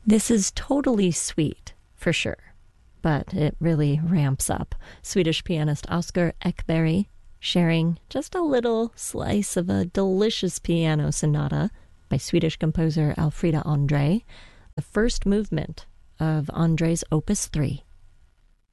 This is totally sweet, for sure, but it really ramps up. Swedish pianist Oscar Ekberg sharing just a little slice of a delicious piano sonata by Swedish composer Alfrida Andre, the first movement of Andre's Opus 3.